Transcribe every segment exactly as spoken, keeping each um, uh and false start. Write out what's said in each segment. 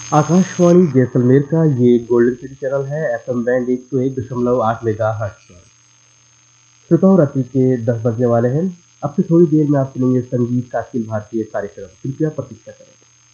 आकाशवाणी जैसलमेर का ये golden city channel है। एफएम बैंड एक सौ एक दशमलव आठ मेगा हर्ट्ज पर। श्रोताओं, रात्रि के दस बजने वाले हैं। अब से थोड़ी देर में आप सुनेंगे संगीत का अखिल भारतीय कार्यक्रम। कृपया प्रतीक्षा करें।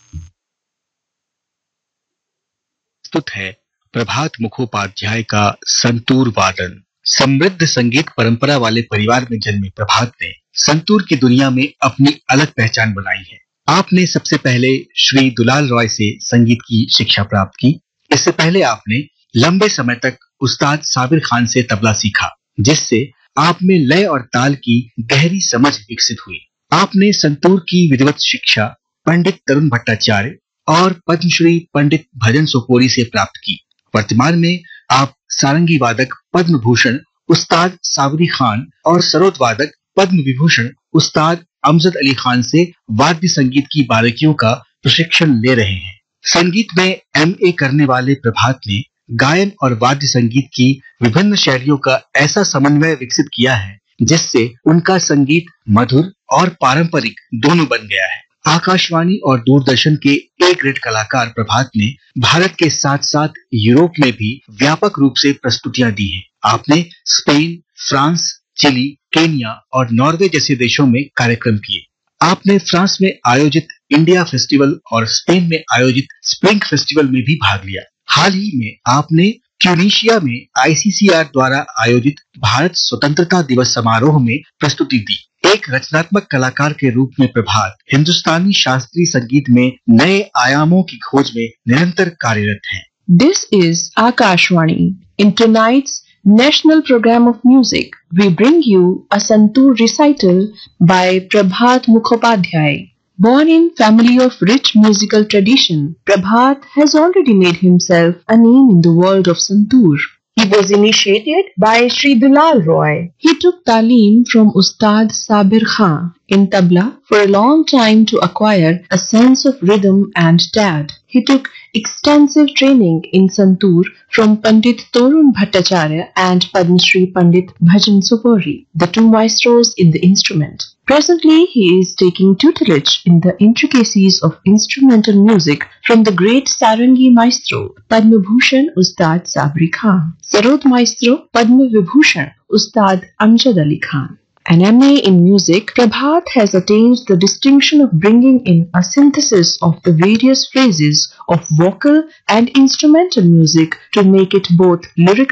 प्रस्तुत है प्रभात मुखोपाध्याय का संतूर वादन। समृद्ध संगीत परंपरा वाले परिवार में जन्मे प्रभात ने संतूर की दुनिया में अपनी अलग पहचान बनाई है। आपने सबसे पहले श्री दुलाल रॉय से संगीत की शिक्षा प्राप्त की। इससे पहले आपने लंबे समय तक उस्ताद साबिर खान से तबला सीखा, जिससे आप में लय और ताल की गहरी समझ विकसित हुई। आपने संतूर की विधिवत शिक्षा पंडित तरुण भट्टाचार्य और पद्मश्री पंडित भजन सोपोरी से प्राप्त की। वर्तमान में आप सारंगी वादक पद्म भूषण उस्ताद साबरी खान और सरोद वादक पद्म विभूषण उस्ताद अमजद अली खान से वाद्य संगीत की बारीकियों का प्रशिक्षण ले रहे हैं। संगीत में एमए करने वाले प्रभात ने गायन और वाद्य संगीत की विभिन्न शैलियों का ऐसा समन्वय विकसित किया है, जिससे उनका संगीत मधुर और पारंपरिक दोनों बन गया है। आकाशवाणी और दूरदर्शन के ए ग्रेड कलाकार प्रभात ने भारत के साथ साथ यूरोप में भी व्यापक रूप से प्रस्तुतियां दी हैं। आपने स्पेन, फ्रांस, चिली, केन्या और नॉर्वे जैसे देशों में कार्यक्रम किए। आपने फ्रांस में आयोजित इंडिया फेस्टिवल और स्पेन में आयोजित स्प्रिंग फेस्टिवल में भी भाग लिया। हाल ही में आपने ट्यूनीशिया में आईसीसीआर द्वारा आयोजित भारत स्वतंत्रता दिवस समारोह में प्रस्तुति दी। एक रचनात्मक कलाकार के रूप में प्रभात हिंदुस्तानी शास्त्रीय संगीत में नए आयामों की खोज में निरंतर कार्यरत हैं। This is Akashvani. In tonight's National Program of Music, we bring you a Santoor recital by Prabhat Mukhopadhyay. Born in family of rich musical tradition, Prabhat has already made himself a name in the world of Santoor. He was initiated by Sri Dulal Roy. He took talim from Ustad Sabir Khan in tabla for a long time to acquire a sense of rhythm and tad. He took extensive training in Santoor from Pandit Torun Bhattacharya and Padma Shri Pandit Bhajan Supori, the two maestros in the instrument. Presently, he is taking tutelage in the intricacies of instrumental music from the great Sarangi maestro Padma Bhushan Ustad Sabri Khan, Sarod maestro Padma Vibhushan Ustad Amjad Ali Khan. An M A in music, Prabhat has attained the distinction of bringing in a synthesis of the various phases of vocal and instrumental music to make it both lyrical